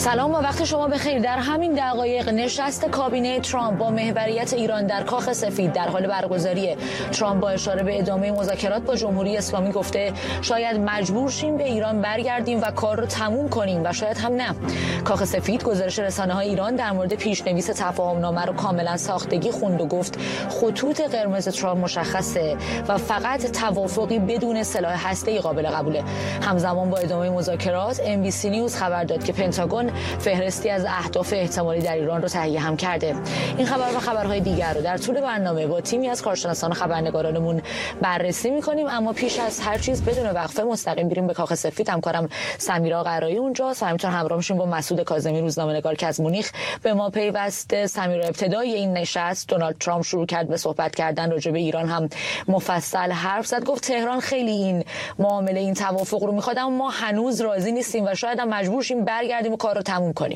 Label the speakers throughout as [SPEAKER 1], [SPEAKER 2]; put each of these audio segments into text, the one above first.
[SPEAKER 1] سلام و وقت شما بخیر. در همین دقایق نشست کابینه ترامپ با محوریت ایران در کاخ سفید در حال برگزاری. ترامپ با اشاره به ادامه مذاکرات با جمهوری اسلامی گفته شاید مجبور شیم به ایران برگردیم و کار رو تموم کنیم و شاید هم نه. کاخ سفید گزارش رسانه‌های ایران در مورد پیشنویس تفاهم‌نامه رو کاملا ساختگی خوند و گفت خطوط قرمز ترامپ مشخصه و فقط توافقی بدون سلاح هسته‌ای قابل قبوله. همزمان با ادامه مذاکرات NBC نیوز خبر داد که پنتاگون فهرستی از اهداف احتمالی در ایران رو تهیه هم کرده. این خبر و خبرهای دیگر رو در طول برنامه با تیمی از کارشناسان و خبرنگارانمون بررسی می‌کنیم، اما پیش از هر چیز بدون وقفه مستقیم بریم به کاخ سفید. همکارم سمیرا قرایی اونجاست و همینطور همراه میشیم با مسعود کاظمی روزنامه‌نگار که از مونیخ به ما پیوسته. سمیرا، ابتدای این نشست دونالد ترامپ شروع کرد به صحبت کردن راجع به ایران، هم مفصل حرف زد. گفت تهران خیلی این معامله، این توافق رو می‌خواد، اما ما هنوز راضی نیستیم و شاید هم مجبور شیم برگردیم و کار رو تموم کنیم.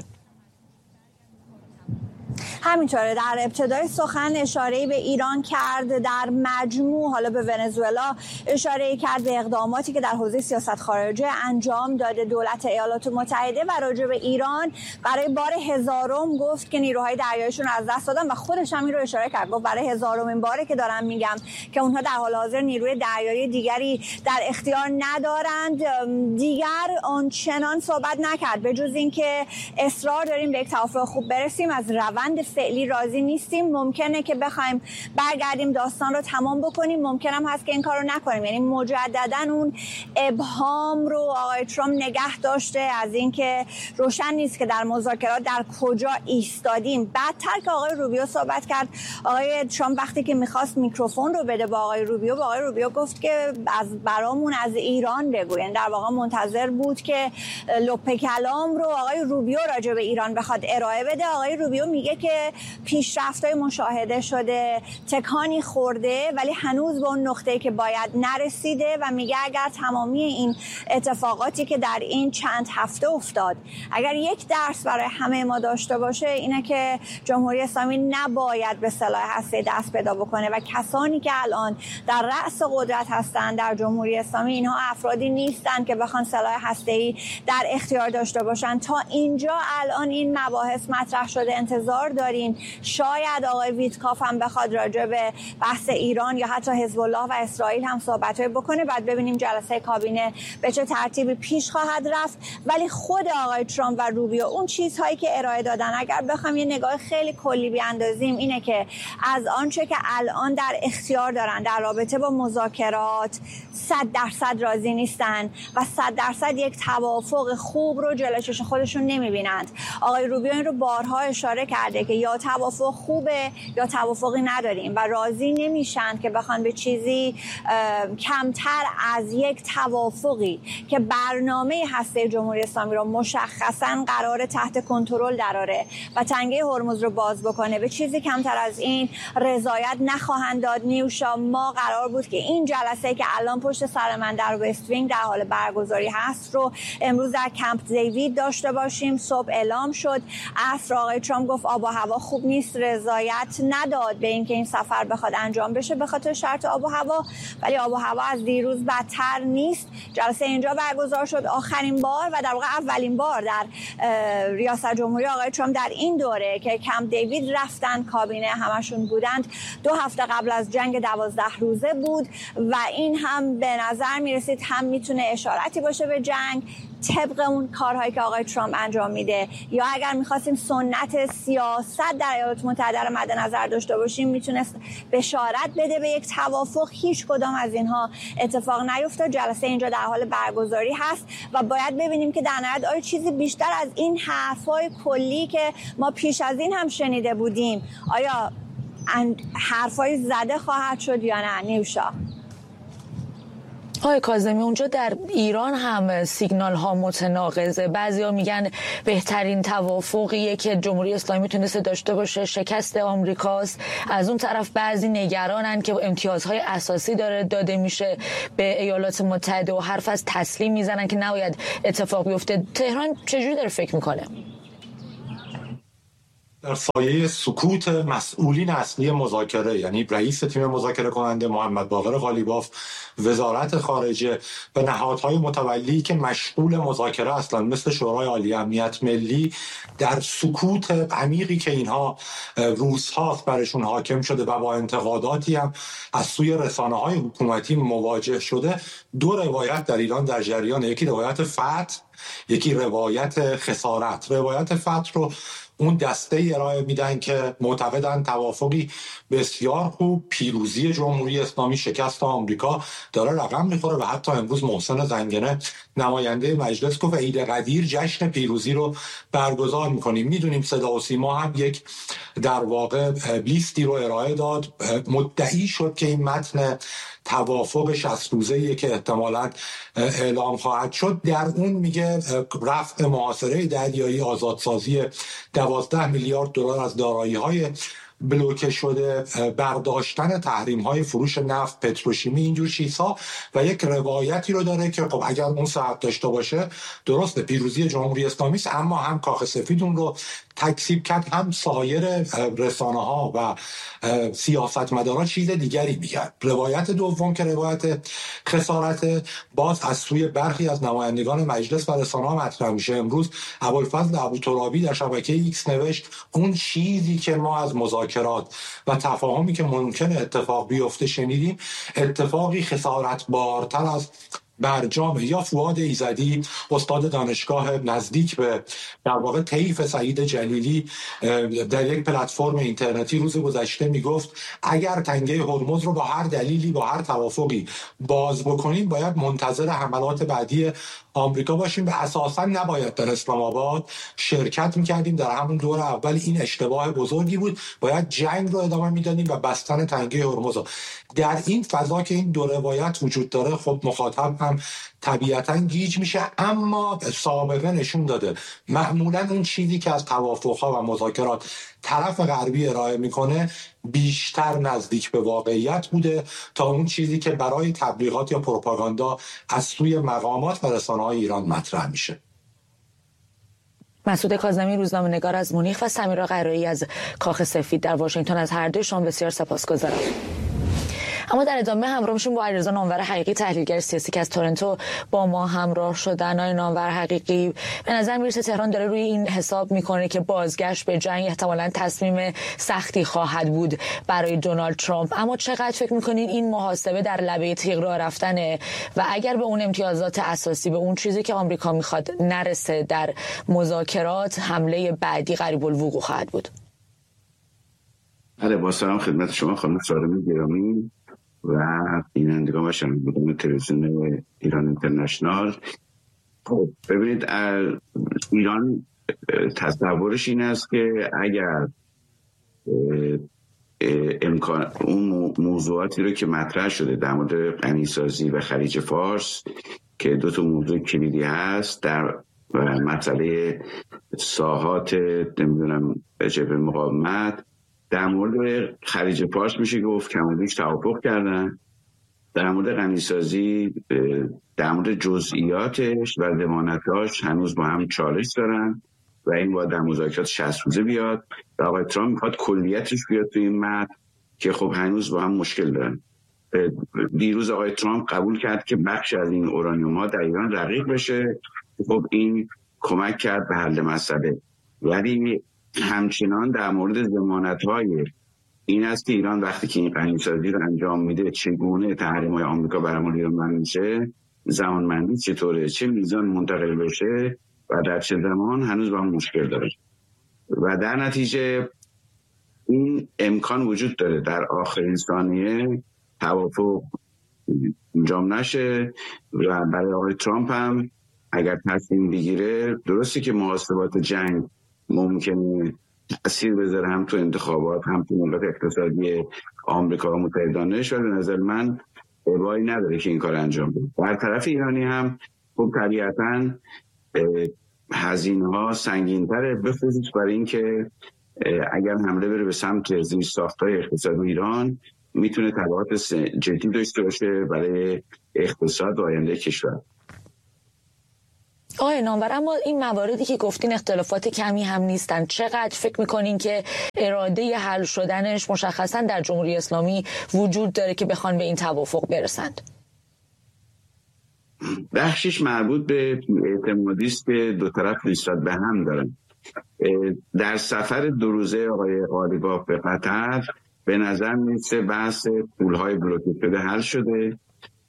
[SPEAKER 2] همینطوره. در ابتدای سخن اشاره‌ای به ایران کرد، در مجموع حالا به ونزوئلا اشاره‌ای کرد، به اقداماتی که در حوزه سیاست خارجه انجام داده دولت ایالات متحده و راجع به ایران برای بار هزارم گفت که نیروهای دریاییشون از دست دادن و خودش هم این رو اشاره کرد. گفت برای هزارمین باره که دارم میگم که اونها در حال حاضر نیروی دریایی دیگری در اختیار ندارند. دیگر آنچنان صحبت نکرد به جز اینکه اصرار داریم به یک توافق خوب برسیم، از روند فعلی راضی نیستیم، ممکنه که بخوایم برگردیم داستان رو تمام بکنیم، ممکن هم هست که این کار رو نکنیم. یعنی مجددا اون ابهام رو آقای ترامپ نگه داشته از اینکه روشن نیست که در مذاکرات در کجا ایستادیم. بعدتر که آقای روبیو صحبت کرد، آقای ترامپ وقتی که میخواست میکروفون رو بده با آقای روبیو گفت که برامون از ایران بگو. یعنی در واقع منتظر بود که لپ کلام رو آقای روبیو راجع به ایران بخواد ارائه بده. آقای روبیو میگه که پیشرفت‌های مشاهده شده، تکانی خورده، ولی هنوز به اون نقطه‌ای که باید نرسیده و میگه اگر تمامی این اتفاقاتی که در این چند هفته افتاد اگر یک درس برای همه ما داشته باشه اینه که جمهوری اسلامی نباید به سلاح هسته‌ای دست پیدا بکنه و کسانی که الان در رأس قدرت هستن در جمهوری اسلامی اینها افرادی نیستن که بخوان سلاح هسته‌ای در اختیار داشته باشن. تا اینجا الان این مباحث مطرح شده، انتظار داریم شاید آقای ویتکاف هم بخواد راجع به بحث ایران یا حتی حزب الله و اسرائیل هم صحبت‌های بکنه، بعد ببینیم جلسه کابینه به چه ترتیبی پیش خواهد رفت. ولی خود آقای ترامپ و روبیو اون چیزهایی که ارائه دادن اگر بخوام یه نگاه خیلی کلی بیاندازیم اینه که از آنچه که الان در اختیار دارن در رابطه با مذاکرات 100% راضی نیستن و 100% یک توافق خوب رو جلوی چشم خودشون نمیبینند. آقای روبیو این رو بارها اشاره کرده که یا توافق خوبه یا توافقی نداریم و راضی نمیشن که بخوان به چیزی کمتر از یک توافقی که برنامه هسته جمهوری اسلامی رو مشخصا قرار تحت کنترل دراره و تنگه هرمز رو باز بکنه، به چیزی کمتر از این رضایت نخواهند داد. نیوشا، ما قرار بود که این جلسه که الان پشت سر من در وست وینگ در حال برگزاری هست رو امروز در کمپ دیوید داشته باشیم. صبح اعلام شد، عصر آقای ترامپ گفت آب و هوا خوب نیست، رضایت نداد به اینکه این سفر بخواد انجام بشه به خاطر شرط آب و هوا، ولی آب و هوا از دیروز بدتر نیست. جلسه اینجا برگزار شد، آخرین بار و در واقع اولین بار در ریاست جمهوری آقای ترامپ در این دوره که کمپ دیوید رفتن، کابینه همشون بودند. 2 هفته قبل از جنگ 12 روزه بود و این هم به نظر میرسید هم میتونه اشارتی باشه به جنگ طبق اون کارهایی که آقای ترامپ انجام میده، یا اگر میخواستیم سنت سیاست در ایالات متحده رو مد نظر داشته باشیم میتونست بشارت بده به یک توافق. هیچ کدام از اینها اتفاق نیفتاد. جلسه اینجا در حال برگزاری هست و باید ببینیم که در نهایت آیا چیزی بیشتر از این حرفای کلی که ما پیش از این هم شنیده بودیم آیا حرفای زده خواهد شد یا نه؟ نیوشا.
[SPEAKER 1] آقای کاظمی، اونجا در ایران هم سیگنال ها متناقضه. بعضیا میگن بهترین توافقیه که جمهوری اسلامی میتونسته داشته باشه شکست آمریکاست. از اون طرف بعضی نگرانن که امتیازهای اساسی داره داده میشه به ایالات متحده و حرف از تسلیم میزنن که نباید اتفاق بیفته. تهران چجوری داره فکر میکنه؟
[SPEAKER 3] در سایه سکوت مسئولین اصلی مذاکره، یعنی رئیس تیم مذاکره کننده محمد باقر قالیباف، وزارت خارجه و نهادهای متولی که مشغول مذاکره هستند مثل شورای عالی امنیت ملی، در سکوت عمیقی که اینها روزهاست برشون حاکم شده و با انتقاداتی هم از سوی رسانه‌های حکومتی مواجه شده، دو روایت در ایران در جریان، یکی روایت فتح، یکی روایت خسارت. روایت فتح رو اون دسته ارائه میدن که معتقدن توافقی بسیار خوب، پیروزی جمهوری اسلامی، شکست آمریکا داره رقم میخوره و حتی امروز محسن زنگنه نماینده مجلس گفت عید قدیر جشن پیروزی رو برگزار میکنیم. میدونیم صدا و سیما هم یک در واقع لیستی رو ارائه داد، مدعی شد که این متن توافق 60 روزه‌ای که احتمالاً اعلام خواهد شد در اون میگه رفع محاصره دریایی، آزادسازی 12 میلیارد دلار از دارایی‌های بلوکه شده، برداشتن تحریم‌های فروش نفت، پتروشیمی، اینجور چیزها، و یک روایتی رو داره که خب اگر اون صحت داشته باشه درسته پیروزی جمهوری اسلامی است، اما هم کاخ سفید اون رو تکذیب کرد، هم سایر رسانه‌ها و سیاستمدارا چیز دیگری میگن. روایت دوم که روایت خسارت، باز از سوی برخی از نمایندگان مجلس و رسانه‌ها مطرح میشه. امروز ابوالفضل ابوترابی در شبکه ایکس نوشت اون چیزی که ما از مذاکرات و تفاهمی که ممکنه اتفاق بیفته شنیدیم، اتفاقی خسارت بارتر از برجام یا فؤاد ایزدی، استاد دانشگاه نزدیک به در واقع طیف سعید جلیلی، در یک پلتفرم اینترنتی روز گذشته میگفت اگر تنگه هرمز رو با هر دلیلی، با هر توافقی باز بکنیم، باید منتظر حملات بعدی آمریکا باشیم و اساسا نباید در اسلام آباد شرکت میکردیم. در همون دور اول این اشتباه بزرگی بود، باید جنگ رو ادامه میدادیم و بستن تنگه هرمز. در این فضا که این دو روایت وجود داره، خب مخاطب هم طبیعتا گیج میشه، اما سابقه نشون داده معمولا اون چیزی که از توافقها و مذاکرات طرف غربی ارائه میکنه بیشتر نزدیک به واقعیت بوده تا اون چیزی که برای تبلیغات یا پروپاگاندا از سوی مقامات و رسانه‌های ایران مطرح میشه.
[SPEAKER 1] مسعود کاظمی، روزنامه‌نگار از مونیخ، و سمیرا قرایی از کاخ سفید در واشنگتن، از هر دوی شما بسیار سپاسگزارم. اما در ادامه همراه میشیم با علیرضا نامور حقیقی، تحلیلگر سیاسی که از تورنتو با ما همراه شدن. آقای نامور حقیقی، به نظر میرسه تهران داره روی این حساب میکنه که بازگشت به جنگ احتمالاً تصمیم سختی خواهد بود برای دونالد ترامپ، اما چقدر فکر میکنین این محاسبه در لبه تیغ راه رفتنه و اگر به اون امتیازات اساسی، به اون چیزی که آمریکا میخواد نرسه در مذاکرات، حمله بعدی قریب الوقوع خواهد بود؟
[SPEAKER 4] با سلام خدمت شما خانم سارمی گرامی و بینندگان و شنوندگان تلویزیون ایران اینترنشنال. خب ببینید، ایران تصورش این است که اگر امکان اون موضوعاتی رو که مطرح شده در مورد غنیسازی و خلیج فارس که دو تا موضوع کلیدی هست، در مسئله ساحات نمیدونم جبهه مقاومت، در مورد خلیج فارس میشه گفت کم و بیش توافق کردن. در مورد غنیسازی، در مورد جزئیاتش و ضمانتاش هنوز با هم چالش دارن و این باید در مذاکرات 60 روزه بیاد و آقای ترامپ میخواد کلیتش بیاد تو این متن که خب هنوز با هم مشکل دارن. دیروز آقای ترامپ قبول کرد که بخش از این اورانیوم ها در ایران رقیق بشه. خب این کمک کرد به حل مسئله، ولی همچنان در مورد ضمانت‌های این است که ایران وقتی که این غنیسازی رو انجام میده چگونه تحریم‌های آمریکا بر ایران منع میشه، زمانبندی چطوره، چه میزان منتقل بشه و در چه زمان، هنوز با هم مشکل داره و در نتیجه این امکان وجود داره در آخرین ثانیه توافق انجام نشه و برای آقای ترامپ هم اگر تصمیم بگیره، درسته که محاسبات جنگ ممکنه تأثیر بذاره هم تو انتخابات هم تو ملت اقتصادی آمریکا و متحدانش، ولی به نظر من ابایی نداره که این کار انجام بده. در طرف ایرانی هم خب طبیعتاً هزینه‌ها سنگین‌تره، به خصوص برای اینکه اگر حمله بره به سمت زیرساخت‌های اقتصادی ایران میتونه تبعات جدی داشته باشه برای اقتصاد و آینده کشور.
[SPEAKER 1] آقای نامور، اما این مواردی که گفتین اختلافات کمی هم نیستن. چقدر فکر میکنین که اراده حل شدنش مشخصا در جمهوری اسلامی وجود داره که بخوان به این توافق برسند؟
[SPEAKER 4] بخشش مربوط به اعتمادی است که دو طرف نسبت به هم دارن. در سفر 2 روزه آقای قالیباف به قطر به نظر میسه بحث پولهای بلوکه شده حل شده.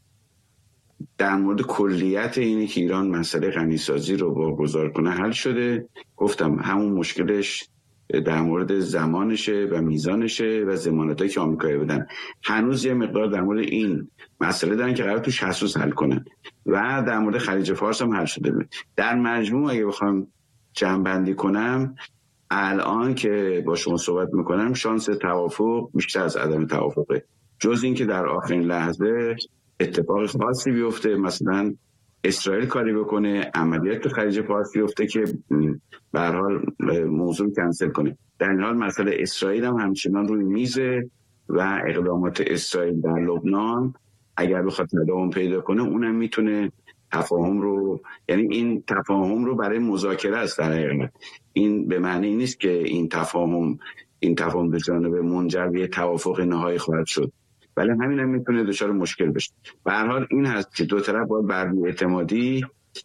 [SPEAKER 4] در مورد کلیت اینه که ایران مسئله غنیسازی رو واگذار کنه حل شده. گفتم همون مشکلش در مورد زمانشه و میزانشه و ضمانتایی که آمریکایی بدن. هنوز یه مقدار در مورد این مسئله دارن که قرار تو 60 روز حل کنن و در مورد خلیج فارس هم حل شده. در مجموع اگه بخوام جمع‌بندی کنم، الان که با شما صحبت میکنم شانس توافق بیشتر از عدم توافقه، جز این که در آخرین لحظه اتفاق خاصی بیفته، مثلا اسرائیل کاری بکنه، عملیات تو خلیج فارس بیفته که به هر حال موضوع کنسل کنه. در این حال مسئله اسرائیل هم همچنان روی میزه و اقدامات اسرائیل در لبنان اگر بخواد تداوم پیدا کنه اونم میتونه تفاهم رو، یعنی این تفاهم رو برای مذاکره است. در حقیقت این به معنی نیست که این تفاهم به جانب منجر به توافق نهایی خواهد شد، ولی همین هم میتونه دچار مشکل بشه. به هر حال این هست که دو طرف باید بر اعتمادی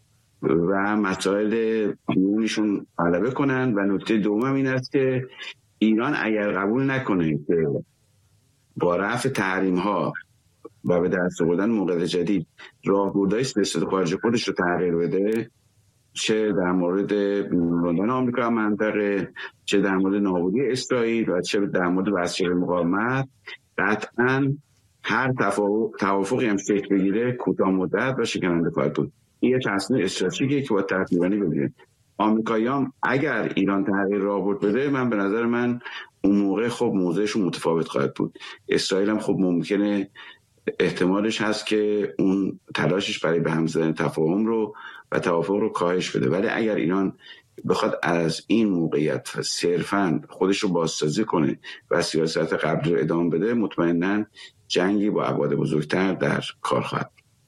[SPEAKER 4] و مسائل بیرونیشون غلبه کنن. و نکته دوم این است که ایران اگر قبول نکنه که با رفع تحریم ها و به دست آوردن موقعیت جدید راهبردهای سیاست خارجی خودش رو تغییر بده، چه در مورد لندن آمریکا منطقه، چه در مورد نابودی اسرائیل و چه در مورد وسیله مقاومت، قطعاً هر توافقی هم شکل بگیره کوتاه مدت و شکننده خواهد بود. این یه تصمیم استراتژیکیه که باید ترتیبانی بگیرن. آمریکایی‌ها اگر ایران تغییر راهبرد بده، من به نظر من اون موقع خب موضعشون متفاوت خواهد بود. اسرائیل هم خب ممکنه احتمالش هست که اون تلاشش برای به هم زدن تفاهم رو و توافق رو کاهش بده. ولی اگر ایران بخواد از این موقعیت صرفاً خودش رو بازسازی کنه و سیاست قبلی رو ادامه بده، مطمئناً جنگی با ابعاد بزرگتر در کار خواهد.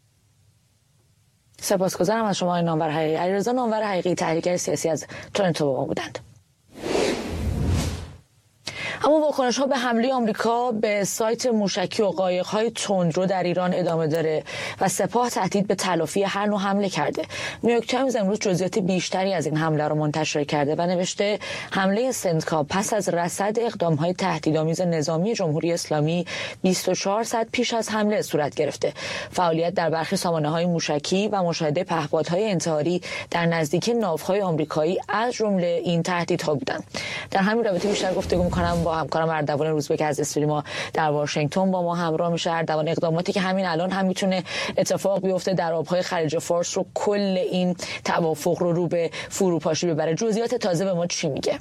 [SPEAKER 1] سپاسگزارم از شما آقای نامور حقیقی. علیرضا نامور حقیقی، تحلیلگر سیاسی از تورنتو با ما بودند. اما واکنش‌ها به حمله آمریکا به سایت موشکی و قایق‌های تندرو در ایران ادامه داره و سپاه تهدید به تلافی هر نوع حمله کرده. نیویورک تایمز امروز جزئیات بیشتری از این حمله را منتشر کرده و نوشته حمله سندکا پس از رصد اقدام‌های تهدیدآمیز نظامی جمهوری اسلامی 24 ساعت پیش از حمله صورت گرفته. فعالیت در برخی سامانه‌های موشکی و مشاهده پهپادهای انتحاری در نزدیکی ناوهای آمریکایی از جمله این تهدیدها بودند. در همین رابطه بیشتر گفتگو می‌کنم با همکارم اردوان روزبه که از استودیو ما در واشنگتن با ما همراه میشه. اردوان، اقداماتی که همین الان هم میتونه اتفاق بیفته در آبهای خلیج فارس رو کل این توافق رو به فروپاشی ببره. جزئیات تازه به ما چی میگه؟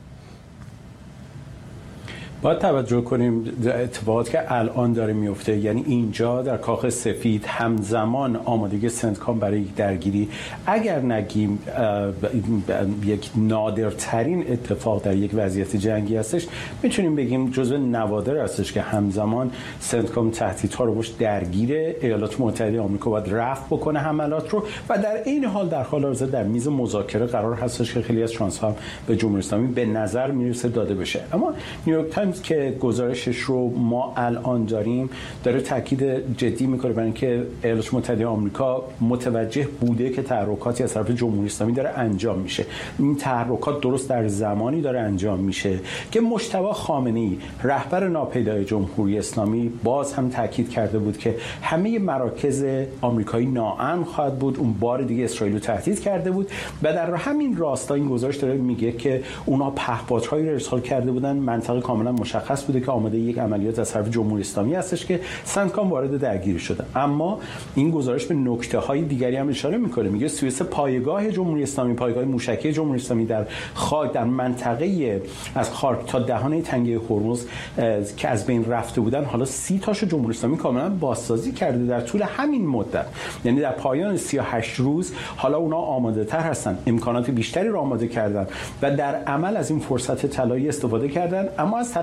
[SPEAKER 5] باید توجه کنیم اتفاقاتی که الان داره میفته، یعنی اینجا در کاخ سفید همزمان آمادگی سندکام برای درگیری، اگر نگیم یک نادرترین اتفاق در یک وضعیت جنگی هستش، میتونیم بگیم جزو نوادر هستش که همزمان سندکام تهدیدها رو باش درگیره. ایالات متحده آمریکا باید رفع بکنه حملات رو و در این حال در حال حاضر در میز مذاکره قرار هستش که خیلی از شانس‌ها به جمهوری اسلامی به نظر میرسه داده بشه. اما نیویورک تایمز که گزارشش رو ما الان داریم داره تاکید جدی میکنه برای اینکه ایالات متحده آمریکا متوجه بوده که تحرکاتی از طرف جمهوری اسلامی داره انجام میشه. این تحرکات درست در زمانی داره انجام میشه که مجتبی خامنه‌ای رهبر ناپیدای جمهوری اسلامی باز هم تاکید کرده بود که همه مراکز آمریکایی ناامن خواهد بود. اون بار دیگه اسرائیل رو تهدید کرده بود و در همین راستا این گزارش داره میگه که اونا پهپادهایی رو ارسال کرده بودن. منطقه کاملا مشخص بوده که آماده یک عملیات از طرف جمهوری اسلامی هستش که سندکام وارد درگیری شده. اما این گزارش به نکته‌های دیگری هم اشاره میکنه. میگه سوئیس پایگاه جمهوری اسلامی، پایگاه موشکی جمهوری اسلامی در خاک در منطقه از خارک تا دهانه تنگه هرمز که از بین رفته بودن، حالا 30 تاشو جمهوری اسلامی کاملا بازسازی کرده در طول همین مدت. یعنی در پایان 38 روز حالا اونا آماده تر هستن، امکانات بیشتری رو آماده کردن و در عمل از این فرصت طلایی استفاده کردن. اما از طرف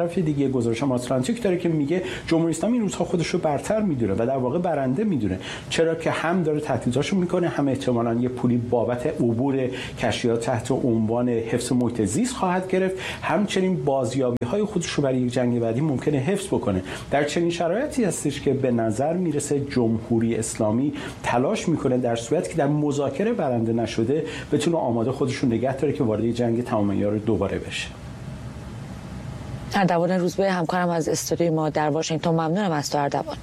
[SPEAKER 5] طرف دیگه گزارش آتلانتیک داره که میگه جمهوری اسلامی این روزها خودش رو برتر میدونه و در واقع برنده میدونه، چرا که هم داره تهدیداشو میکنه، هم احتمالاً یه پولی بابت عبور کشتی‌ها تحت عنوان حفظ محیط زیست خواهد گرفت، همچنین بازیابی‌های خودش رو برای یک جنگ بعدی ممکنه حفظ بکنه. در چنین شرایطی هستش که به نظر میرسه جمهوری اسلامی تلاش میکنه در صورتی که در مذاکره برنده نشده بتونه آماده خودش رو نگه داره که وارد جنگ تمام عیار دوباره بشه.
[SPEAKER 1] اردوان روزبه همکارم از استودیوی ما در واشنگتن، ممنونم از تو اردوان.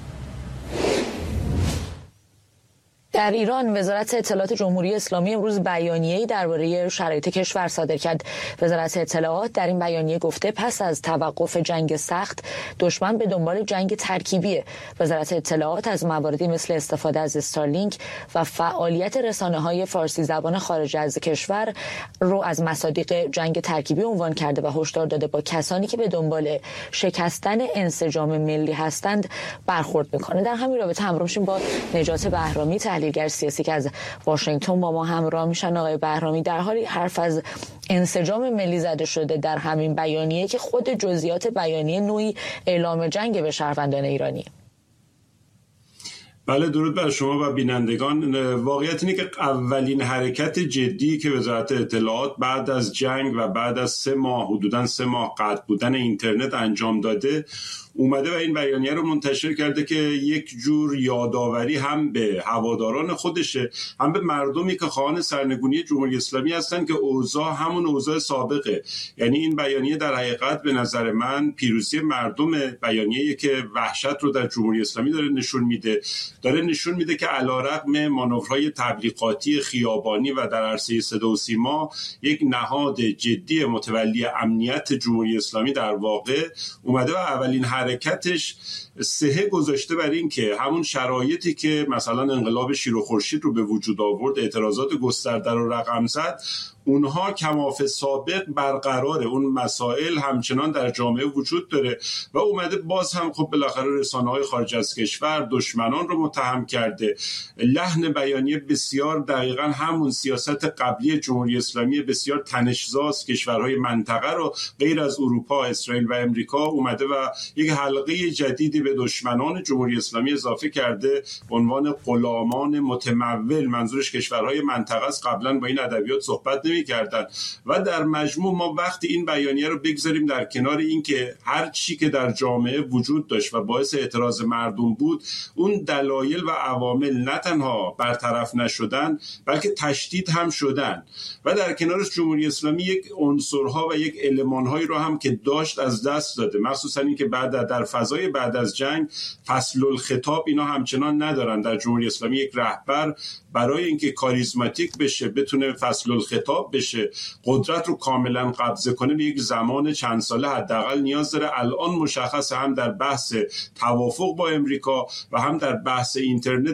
[SPEAKER 1] در ایران وزارت اطلاعات جمهوری اسلامی امروز بیانیه‌ای درباره شرایط کشور صادر کرد. وزارت اطلاعات در این بیانیه گفته پس از توقف جنگ سخت دشمن به دنبال جنگ ترکیبیه. وزارت اطلاعات از مواردی مثل استفاده از استارلینک و فعالیت رسانه‌های فارسی زبان خارج از کشور رو از مصادیق جنگ ترکیبی عنوان کرده و هشدار داده با کسانی که به دنبال شکستن انسجام ملی هستند برخورد میکنه. در همین رابطه همراه میشیم با نجات بهرامی، تحلیلگر سیاسی که از واشنگتن با ما همراه میشن. آقای بهرامی، در حالی حرف از انسجام ملی زده شده در همین بیانیه که خود جزئیات بیانیه نوعی اعلام جنگ به شهروندان ایرانی.
[SPEAKER 6] بله، درود بر شما و بینندگان. واقعیت اینه که اولین حرکت جدی که وزارت اطلاعات بعد از جنگ و بعد از 3 ماه حدوداً 3 ماه قطع بودن اینترنت انجام داده اومده و این بیانیه رو منتشر کرده که یک جور یادآوری هم به هواداران خودشه، هم به مردمی که خواهان سرنگونی جمهوری اسلامی هستن که اوضاع همون اوضاع سابقه. یعنی این بیانیه در حقیقت به نظر من پیروزی مردم، بیانیه‌ای که وحشت رو در جمهوری اسلامی داره نشون میده که علیرغم مانورهای تبلیغاتی خیابانی و در عرصه صدا و سیما، یک نهاد جدی متولی امنیت جمهوری اسلامی در واقع اومده و اولین حرکتش صحه گذاشته بر این که همون شرایطی که مثلا انقلاب شیر و خورشید رو به وجود آورد، اعتراضات گسترده رو رقم زد، اونها کماف سابق برقراره، اون مسائل همچنان در جامعه وجود داره و اومده باز هم خب بالاخره رسانه‌های خارج از کشور دشمنان رو متهم کرده. لحن بیانیه بسیار دقیقاً همون سیاست قبلی جمهوری اسلامی بسیار تنش‌زاست، کشورهای منطقه رو غیر از اروپا، اسرائیل و امریکا اومده و یک حلقه جدیدی به دشمنان جمهوری اسلامی اضافه کرده به عنوان غلامان متمول. منظورش کشورهای منطقه است، قبلا با این ادبیات صحبت نمی‌کردن. و در مجموع ما وقتی این بیانیه رو بگذاریم در کنار این که هر چی که در جامعه وجود داشت و باعث اعتراض مردم بود، اون دلایل و عوامل نه تنها برطرف نشدن بلکه تشدید هم شدن و در کنارش جمهوری اسلامی یک عنصرها و یک المان‌هایی رو هم که داشت از دست داده، مخصوصا این که در فضای بعد از جنگ فصل الخطاب اینا همچنان ندارن. در جمهوری اسلامی یک رهبر برای اینکه کاریزماتیک بشه، بتونه فصل الخطاب بشه، قدرت رو کاملا قبضه کنه، به یک زمان چند ساله حداقل نیاز داره. الان مشخصه هم در بحث توافق با امریکا و هم در بحث اینترنت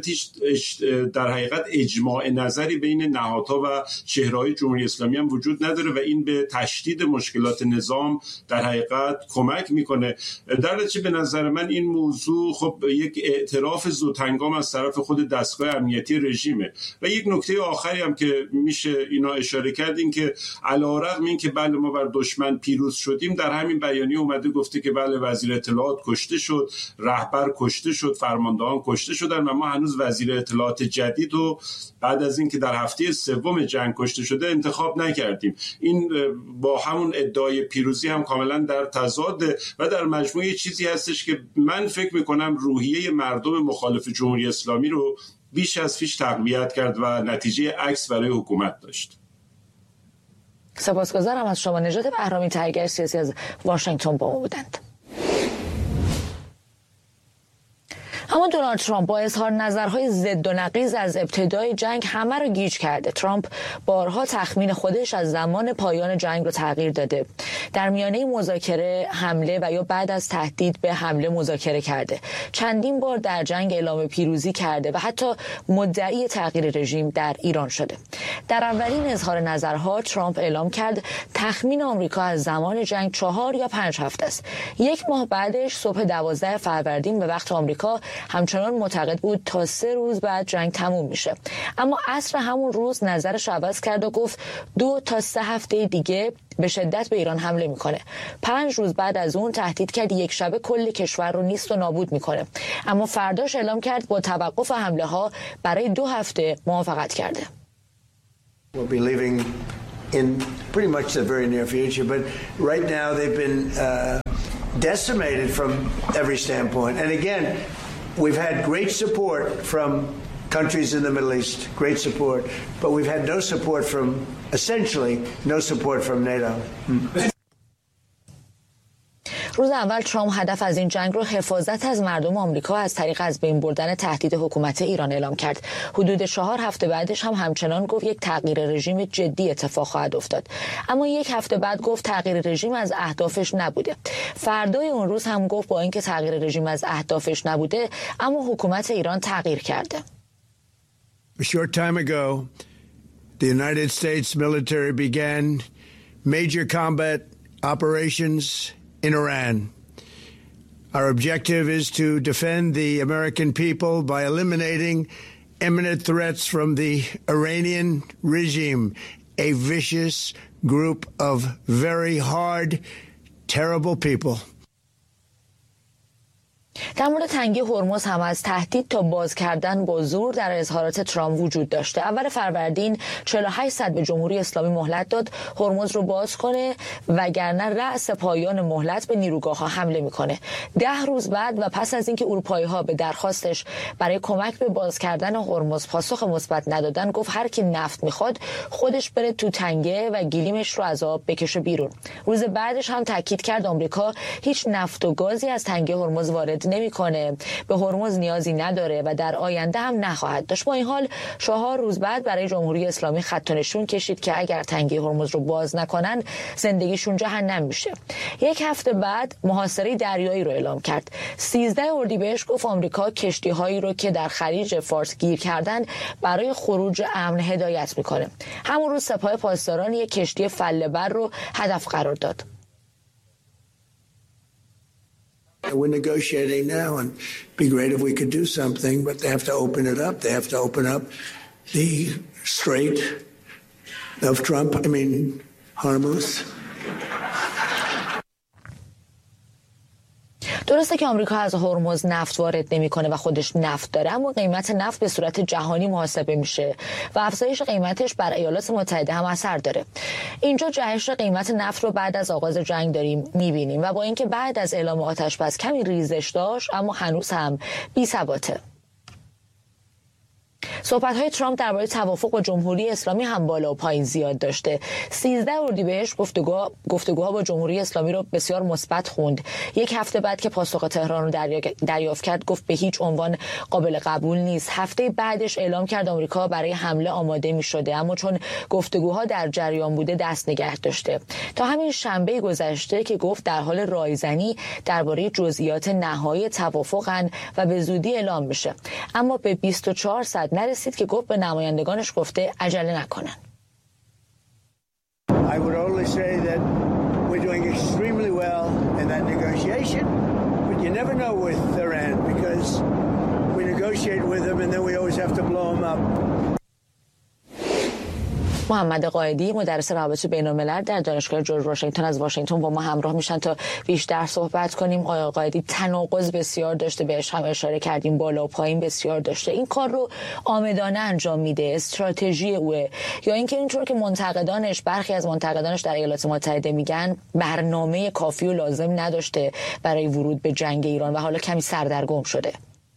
[SPEAKER 6] در حقیقت اجماع نظری بین نهادها و چهره‌های جمهوری اسلامی هم وجود نداره و این به تشدید مشکلات نظام در حقیقت کمک میکنه. در نتیجه به نظر من این موضوع خب یک اعتراف زودهنگام از طرف خود دستگاه امنیتی رژیمه. و یک نکته آخری هم که میشه اینا اشاره کرد این که علیرغم این که بله ما بر دشمن پیروز شدیم، در همین بیانیه اومده گفته که بله وزیر اطلاعات کشته شد، رهبر کشته شد، فرماندهان کشته شدن و ما هنوز وزیر اطلاعات جدید رو بعد از این که در هفته 3 جنگ کشته شده انتخاب نکردیم. این با همون ادعای پیروزی هم کاملا در تضاد و در مجموعه چیزی هستش که من فکر میکنم روحیه مردم مخالف جمهوری اسلامی رو بیش از پیش تقویت کرد و نتیجه عکس برای حکومت داشت.
[SPEAKER 1] سپاسگزارم از شما. نجات بهرامی، تحلیلگر سیاسی از واشنگتن با ما بودند. اما دونالد ترامپ با اظهار نظرهای ضد و نقیض از ابتدای جنگ همه رو گیج کرده. ترامپ بارها تخمین خودش از زمان پایان جنگ رو تغییر داده. در میانه مذاکره حمله و یا بعد از تهدید به حمله مذاکره کرده. چندین بار در جنگ اعلام پیروزی کرده و حتی مدعی تغییر رژیم در ایران شده. در اولین اظهار نظرها ترامپ اعلام کرد تخمین آمریکا از زمان جنگ 4 یا 5 هفته است. 1 ماه بعدش صبح 12 فروردین به وقت آمریکا همچنان همچنان معتقد بود تا 3 روز بعد جنگ تموم میشه، اما عصر همون روز نظرش عوض کرد و گفت 2 تا 3 هفته دیگه به شدت به ایران حمله میکنه. 5 روز بعد از اون تهدید کرد یک شبه کل کشور رو نیست و نابود میکنه، اما فرداش اعلام کرد با توقف حمله ها برای 2 هفته موافقت کرده.
[SPEAKER 7] We'll be leaving in pretty much the very near future, but right now they've been decimated from every standpoint. And again, we've had great support from countries in the Middle East, great support, but we've had no support from, essentially, no support from NATO.
[SPEAKER 1] روز اول ترامپ هدف از این جنگ رو حفاظت از مردم آمریکا از طریق از بین بردن تهدید حکومت ایران اعلام کرد. حدود 4 هفته بعدش هم همچنان گفت یک تغییر رژیم جدی اتفاق خواهد افتاد. اما 1 هفته بعد گفت تغییر رژیم از اهدافش نبوده. فردای اون روز هم گفت با اینکه تغییر رژیم از اهدافش نبوده، اما حکومت ایران تغییر کرده.
[SPEAKER 7] A short time ago, the United States military began major combat operations in Iran. Our objective is to defend the American people by eliminating imminent threats from the Iranian regime, a vicious group of very hard, terrible people.
[SPEAKER 1] در مورد تنگی هرمز هم از تهدید تا باز کردن با زور در اظهارات ترامپ وجود داشته. اول فروردین 48 ساعت به جمهوری اسلامی مهلت داد هرمز رو باز کنه، وگرنه رأس پایان مهلت به نیروگاه‌ها حمله میکنه. 10 روز بعد و پس از اینکه اروپایی‌ها به درخواستش برای کمک به باز کردن هرمز پاسخ مثبت ندادن، گفت هر کی نفت میخواد خودش بره تو تنگه و گلیمش رو از آب بکشه بیرون. روز بعدش هم تاکید کرد آمریکا هیچ نفت و گازی از تنگه هرمز وارد نمیکنه، به هرمز نیازی نداره و در آینده هم نخواهد داشت. با این حال 4 روز بعد برای جمهوری اسلامی خط و نشون کشید که اگر تنگه هرمز رو باز نکنن زندگیشون جهنم میشه. 1 هفته بعد محاصره دریایی رو اعلام کرد. 13 اردیبهشت گفت آمریکا کشتی‌هایی رو که در خلیج فارس گیر کردن برای خروج امن هدایت میکنه. همون روز سپاه پاسداران یک کشتی فله‌بر رو هدف قرار داد.
[SPEAKER 7] We're negotiating now, and it'd be great if we could do something, but they have to open it up. They have to open up the Strait of Trump, Hormuz.
[SPEAKER 1] درسته که آمریکا از هرمز نفت وارد نمیکنه و خودش نفت داره، اما قیمت نفت به صورت جهانی محاسبه میشه و افزایش قیمتش بر ایالات متحده هم اثر داره. اینجا جهش قیمت نفت رو بعد از آغاز جنگ داریم میبینیم و با اینکه بعد از اعلام آتش بس کمی ریزش داشت، اما هنوز هم بی‌ثباته. صحبت‌های ترامپ درباره توافق با جمهوری اسلامی هم بالا و پایین زیاد داشته. 13 اردیبهشت گفتگوها با جمهوری اسلامی رو بسیار مثبت خوند. 1 هفته بعد که پاسخ تهران رو دریافت کرد گفت به هیچ عنوان قابل قبول نیست. هفته بعدش اعلام کرد آمریکا برای حمله آماده می‌شده، اما چون گفتگوها در جریان بوده دست نگه داشته. تا همین شنبه گذشته که گفت در حال رایزنی درباره جزئیات نهایی توافقن و به زودی اعلام میشه، اما به 24 ساعت نرسید که گفت به نمایندگانش گفته عجله نکنن.
[SPEAKER 7] I would only say that we're doing extremely well in that negotiation, but you never know with Iran because we negotiate with them and then we always have to blow them up.
[SPEAKER 1] محمد قائدی مدرس روابط بین‌الملل در دانشگاه جورج واشنگتن از واشنگتن با ما همراه میشن تا بیشتر صحبت کنیم. آقای قائدی تناقض بسیار داشته، بهش هم اشاره کردیم، بالا و پایین بسیار داشته. این کار رو عامدانه انجام میده، استراتژی اوه، یا اینکه اینطور که برخی از منتقدانش در ایالات متحده میگن برنامه کافی و لازم نداشته برای ورود به جنگ ایران و حالا کمی سردرگم شده؟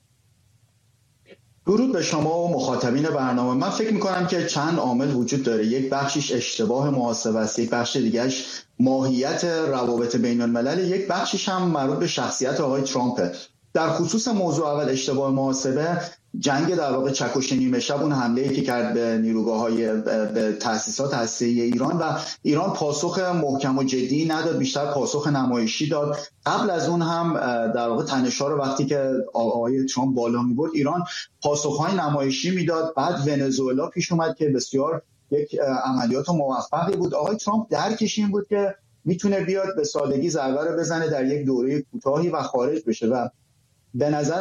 [SPEAKER 8] درود به شما و مخاطبین برنامه. من فکر میکنم که چند عامل وجود داره. یک بخشش اشتباه محاسبه است، یک بخش دیگهش ماهیت روابط بین الملل، یک بخشش هم مربوط به شخصیت آقای ترامپه. در خصوص موضوع اول اشتباه محاسبه، جنگ در واقع چکش نیمه شب، اون حمله‌ای که کرد به نیروگاه‌های به تأسیسات هسته‌ای ایران و ایران پاسخ محکم و جدی نداد، بیشتر پاسخ نمایشی داد. قبل از اون هم در واقع تنش‌ها رو وقتی که آقای ترامپ بالا می‌برد، ایران پاسخ‌های نمایشی میداد. بعد ونزوئلا پیش اومد که بسیار یک عملیات موفقی بود. آقای ترامپ درکش این بود که میتونه بیاد به سادگی ضربه رو بزنه در یک دوره کوتاهی و خارج بشه و به نظرم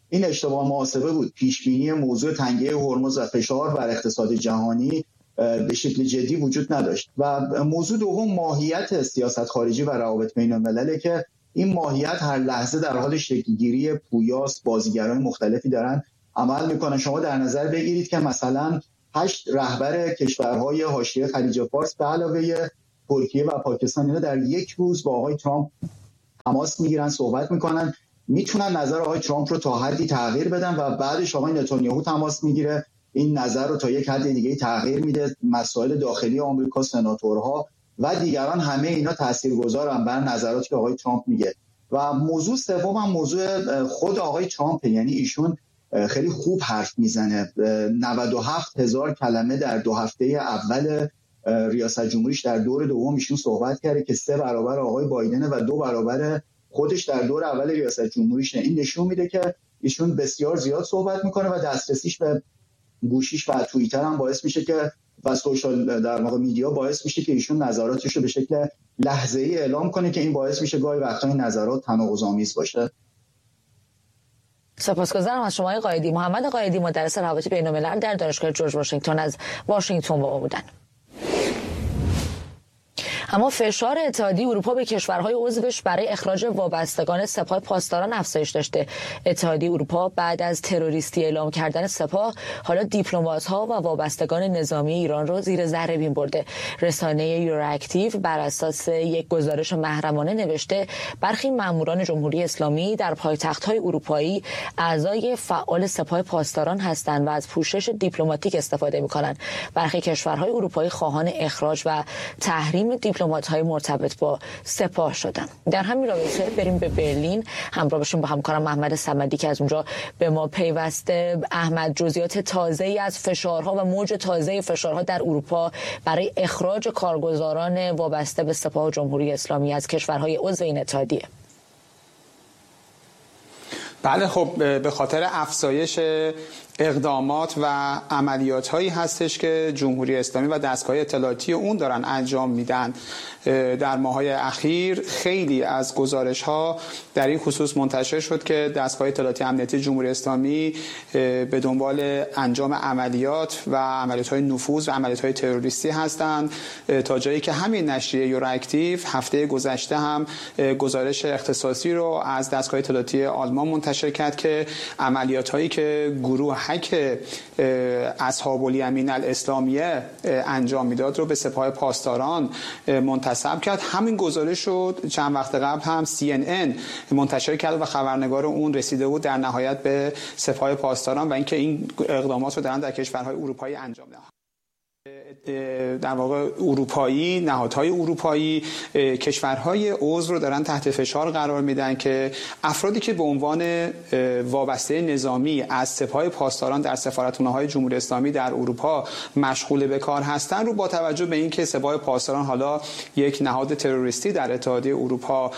[SPEAKER 8] این اشتباه محاسبه بود. پیشبینی موضوع تنگی هرمز و فشار بر اقتصاد جهانی به شکل جدی وجود نداشت. و موضوع دوم ماهیت سیاست خارجی و روابط بین الملله که این ماهیت هر لحظه در حال شکلگیری پویاست. بازیگران مختلفی دارن عمل میکنن. شما در نظر بگیرید که مثلا 8 رهبر کشورهای حاشیه خلیج فارس به علاوه ترکیه و پاکستان اینا در یک روز با آقای ترامپ تماس میگیرن، صحبت میکنن، میتونن نظر آقای ترامپ رو تا حدی تغییر بدن و بعدش آقای نتانیاهو تماس میگیره، این نظر رو تا یک حد دیگه تغییر میده. مسائل داخلی آمریکا، سناتورها و دیگران همه اینا تاثیرگذارن بر نظراتی که آقای ترامپ میگه. و موضوع سوم هم موضوع خود آقای ترامپ، یعنی ایشون خیلی خوب حرف میزنه. 97,000 کلمه در 2 هفته اول ریاست جمهوریش در دور دوم ایشون صحبت کرده که 3 برابر آقای بایدن و 2 برابر خودش در دور اول ریاست جمهوریش. این نشون میده که ایشون بسیار زیاد صحبت میکنه و دسترسیش به گوشیش و توییتر هم باعث میشه که و سوشال در واقع میدیا باعث میشه که ایشون نظراتش رو به شکل لحظه‌ای اعلام کنه که این باعث میشه گاهی وقتا این نظرات تناقض‌آمیز باشه.
[SPEAKER 1] سپاسگزارم از شما قائدی. محمد قائدی، مدرس روابط بین‌الملل در دانشگاه جورج واشنگتن از واشنگتن با ما بودن. اما فشار اتحادیه اروپا به کشورهای عضوش برای اخراج وابستگان سپاه پاسداران افزایش داشته. اتحادیه اروپا بعد از تروریستی اعلام کردن سپاه حالا دیپلمات‌ها و وابستگان نظامی ایران رو زیر ذره بین برده. رسانه یوراکتیو بر اساس یک گزارش محرمانه نوشته برخی ماموران جمهوری اسلامی در پایتخت‌های اروپایی اعضای فعال سپاه پاسداران هستند و از پوشش دیپلماتیک استفاده می‌کنند. برخی کشورهای اروپایی خواهان اخراج و تحریم دیپلمات‌های مرتبط با سپاه شدن. در همین رابطه بریم به برلین همراه بشیم با همکارم محمد صمدی که از اونجا به ما پیوسته. احمد، جزئیات تازه‌ای از فشارها و موج تازه فشارها در اروپا برای اخراج کارگزاران وابسته به سپاه جمهوری اسلامی از کشورهای عضو این اتحادیه.
[SPEAKER 9] بله، خب به خاطر افزایش اقدامات و عملیات هایی هستش که جمهوری اسلامی و دستگاه اطلاعاتی اون دارن انجام میدن. در ماه‌های اخیر خیلی از گزارش ها در این خصوص منتشر شد که دستگاه اطلاعاتی امنیتی جمهوری اسلامی به دنبال انجام عملیات و عملیات های نفوذ و عملیات های تروریستی هستند، تا جایی که همین نشریه یوراکتیو هفته گذشته هم گزارش اختصاصی رو از دستگاه اطلاعاتی آلمان منتشر کرد که عملیات هایی که گروه هک اصحاب الیمین الاسلامیه انجام میداد رو به سپاه پاسداران منتسب کرد. همین گزارش رو چند وقت قبل هم CNN منتشر کرد و خبرنگار اون رسیده بود در نهایت به سپاه پاسداران و اینکه این اقدامات رو دارن در کشورهای اروپایی انجام میدن. در واقع اروپایی، نهادهای اروپایی کشورهای عضو رو دارن تحت فشار قرار میدن که افرادی که به عنوان وابسته نظامی از سپاه پاسداران در سفارتخانه‌های جمهوری اسلامی در اروپا مشغول به کار هستن رو با توجه به اینکه سپاه پاسداران حالا یک نهاد تروریستی در اتحادیه اروپا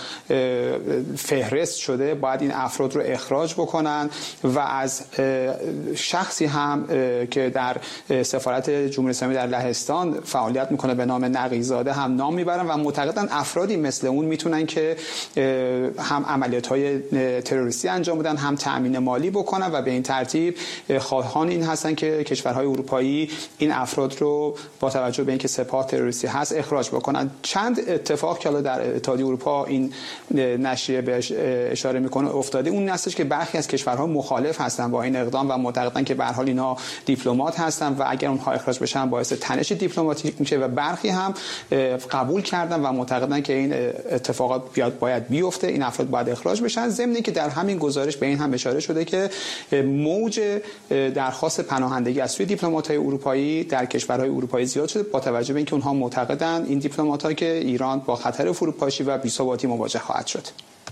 [SPEAKER 9] فهرست شده، باید این افراد رو اخراج بکنن و از شخصی هم که در سفارت جمهوری اسلامی در لهستان فعالیت میکنه به نام نقی‌زاده هم نام میبرن و معتقدن افرادی مثل اون میتونن که هم عملیات‌های تروریستی انجام بدن، هم تأمین مالی بکنن و به این ترتیب خواهان این هستن که کشورهای اروپایی این افراد رو با توجه به اینکه سپاه تروریستی هست اخراج بکنن. چند اتفاق که حالا در اتحادیه اروپا این نشریه بهش اشاره میکنه افتاده، اون هستش که برخی از کشورها مخالف هستن با این اقدام و معتقدن که به هر حال اینا دیپلمات هستن و اگر اونها اخراج بشن باعث تنش دیپلماتیک میشه و برخی هم قبول کردن و معتقدن که این اتفاقات باید بیفته، این افراد باید اخراج بشن. ضمن که در همین گزارش به این هم اشاره شده که موج درخواست پناهندگی از سوی دیپلمات‌های اروپایی در کشورهای اروپایی زیاد شده با توجه به اینکه اونها معتقدن این دیپلمات‌ها که ایران با خطر فروپاشی و بی‌ثباتی مواجه خواهد شد.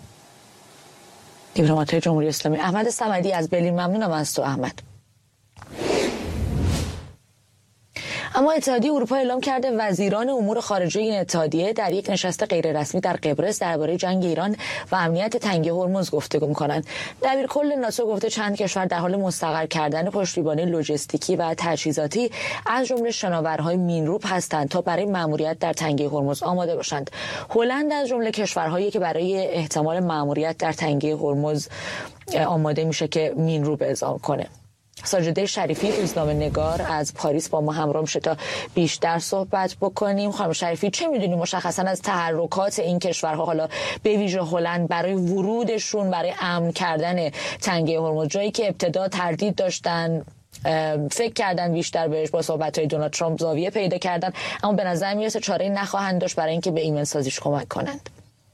[SPEAKER 1] دیپلمات‌های جمهوری اسلامی. احمد صمدی از برلین ممنونم از تو. احمد. اما اتحادیه اروپا اعلام کرده وزیران امور خارجه این اتحادیه در یک نشست غیررسمی در قبرس درباره جنگ ایران و امنیت تنگه هرمز گفتگو می‌کنند. دبیرکل ناتو گفته چند کشور در حال مستقر کردن پشتیبانی لوجستیکی و تجهیزاتی از جمله شناورهای مینروب هستند تا برای مأموریت در تنگه هرمز آماده باشند. هلند از جمله کشورهایی که برای احتمال مأموریت در تنگه هرمز آماده میشه که مینروب اعزام کنه. ساجده شریفی روزنامه‌نگار از پاریس با ما همراه میشه تا بیشتر صحبت بکنیم. خانم شریفی، چه میدونیم مشخصا از تحرکات این کشورها، حالا به ویژه هلند، برای ورودشون برای امن کردن تنگه هرمز، جایی که ابتدا تردید داشتن، فکر کردن بیشتر بهش با صحبت‌های دونالد ترامپ زاویه پیدا کردن، اما به نظر میرسه چاره‌ای نخواهند داشت برای اینکه به ایمن سازیش کمک کنند.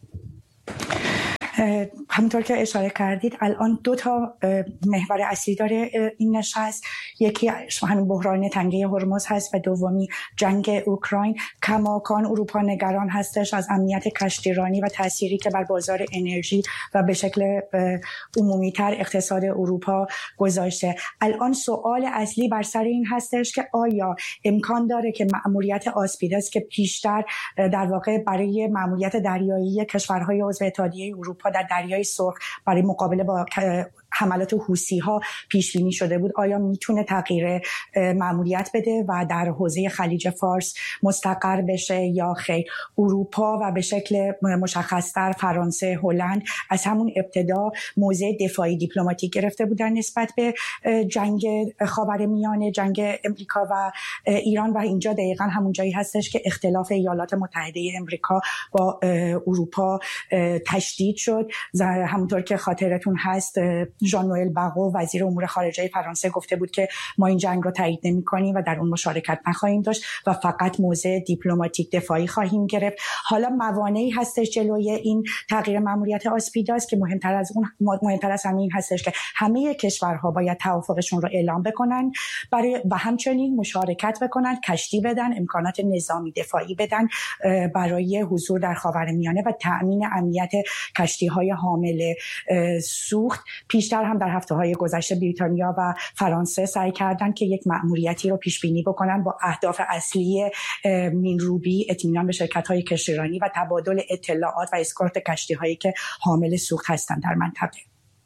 [SPEAKER 10] همونطور که اشاره کردید الان دو تا محور اصلی داره این نشست. یکی همین بحران تنگه هرمز هست و دومی جنگ اوکراین. کماکان اروپا نگران هستش از امنیت کشتیرانی و تأثیری که بر بازار انرژی و به شکل عمومی‌تر اقتصاد اروپا گذاشته. الان سوال اصلی بر سر این هستش که آیا امکان داره که مأموریت آسپیدس که پیشتر در واقع برای مأموریت دریایی کشورهای عضو اتحادیه اروپا در دریای سرخ برای مقابله با حملات حوثی‌ها پیش بینی شده بود، آیا میتونه تغییر مأموریت بده و در حوزه خلیج فارس مستقر بشه یا خیر؟ اروپا و به شکل مشخص‌تر فرانسه، هلند از همون ابتدا موضع دفاعی دیپلماتیک گرفته بودن نسبت به جنگ خاورمیانه، جنگ امریکا و ایران، و اینجا دقیقاً همون جایی هستش که اختلاف ایالات متحده امریکا با اروپا تشدید شد. همونطور که خاطرتون هست ژان نوئل باغو وزیر امور خارجه فرانسه گفته بود که ما این جنگ رو تایید نمی‌کنیم و در اون مشارکت نخواهیم داشت و فقط موضع دیپلماتیک دفاعی خواهیم گرفت. حالا موانعی هستش جلوی این تغییر مأموریت آسپیداس که مهمتر از همین هستش که همه کشورها باید توافقشون رو اعلام بکنن و همچنین مشارکت بکنن، کشتی بدن، امکانات نظامی دفاعی بدن برای حضور در خاورمیانه و تأمین امنیت کشتی‌های حامل سوخت. پیشتر هم در هفته‌های گذشته بریتانیا و فرانسه سعی کردن که یک مأموریتی رو پیش بینی بکنن با اهداف اصلی مینروبی، اطمینان به شرکت‌های کشتیرانی و تبادل اطلاعات و اسکورت کشتی‌هایی که حامل سوخت هستند در منطقه.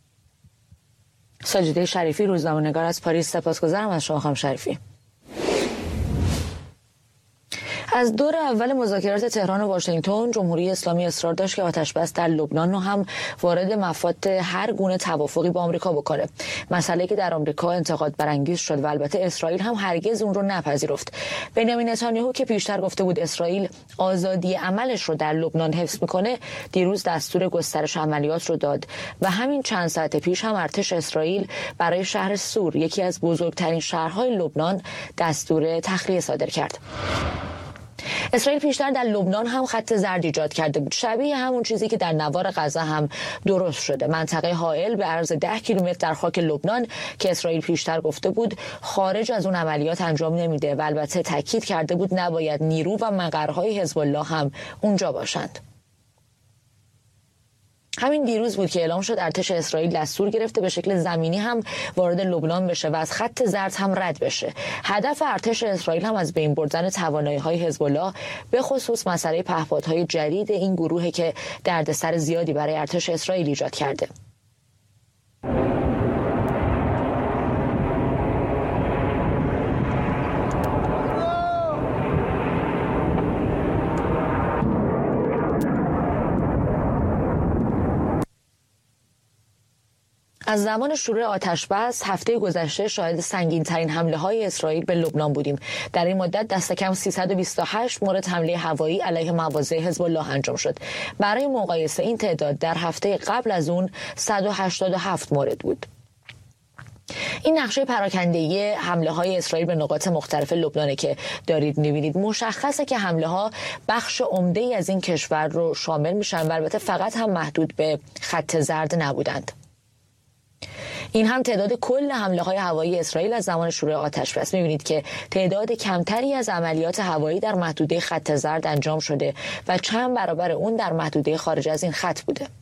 [SPEAKER 1] ساجده شریفی روزنامه‌نگار از پاریس، سپاسگزارم از شما خانم شریفی. از دور اول مذاکرات تهران و واشنگتن، جمهوری اسلامی اصرار داشت که آتش‌بس در لبنان رو هم وارد مفاد هر گونه توافقی با آمریکا بکنه. مسئله که در آمریکا انتقاد برانگیز شد و البته اسرائیل هم هرگز اون رو نپذیرفت. بنیامین نتانیاهو که پیشتر گفته بود اسرائیل آزادی عملش رو در لبنان حفظ میکنه، دیروز دستور گسترش عملیات رو داد و همین چند ساعت پیش هم ارتش اسرائیل برای شهر سور، یکی از بزرگترین شهرهای لبنان، دستور تخلیه صادر کرد. اسرائیل پیشتر در لبنان هم خط زرد ایجاد کرده بود، شبیه همون چیزی که در نوار غزه هم درست شده. منطقه حائل به عرض 10 کیلومتر در خاک لبنان که اسرائیل پیشتر گفته بود خارج از اون عملیات انجام نمیده و البته تاکید کرده بود نباید نیرو و مقرهای حزب الله هم اونجا باشند. همین دیروز بود که اعلام شد ارتش اسرائیل دستور گرفته به شکل زمینی هم وارد لبنان بشه و از خط زرد هم رد بشه. هدف ارتش اسرائیل هم از بین بردن توانایی‌های حزب الله، به خصوص مسئله پهپادهای جدید این گروهی که دردسر زیادی برای ارتش اسرائیل ایجاد کرده. از زمان شروع آتش‌بس هفته گذشته شاهد سنگین‌ترین حمله‌های اسرائیل به لبنان بودیم. در این مدت دست کم 328 مورد حمله هوایی علیه مواضع حزب الله انجام شد. برای مقایسه این تعداد در هفته قبل از اون 187 مورد بود. این نقشه پراکندگی حمله‌های اسرائیل به نقاط مختلف لبنان که دارید می‌بینید مشخصه که حمله‌ها بخش عمده‌ای از این کشور رو شامل میشن و البته فقط هم محدود به خط زرد نبودند. این هم تعداد کل حمله‌های هوایی اسرائیل از زمان شروع آتش‌بس. می‌بینید که تعداد کمتری از عملیات هوایی در محدوده خط زرد انجام شده و چند برابر اون در محدوده خارج از این خط بوده.